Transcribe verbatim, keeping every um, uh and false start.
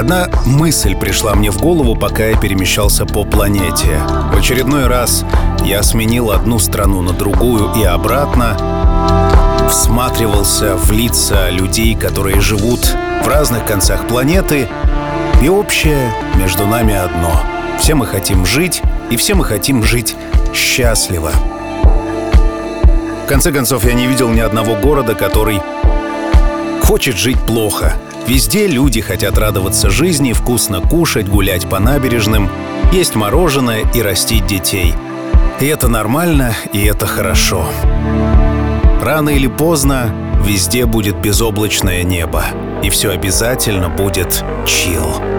Одна мысль пришла мне в голову, пока я перемещался по планете. В очередной раз я сменил одну страну на другую и обратно, всматривался в лица людей, которые живут в разных концах планеты, и общее между нами одно. Все мы хотим жить, и все мы хотим жить счастливо. В конце концов, я не видел ни одного города, который хочет жить плохо. Везде люди хотят радоваться жизни, вкусно кушать, гулять по набережным, есть мороженое и растить детей. И это нормально, и это хорошо. Рано или поздно везде будет безоблачное небо, и все обязательно будет чил.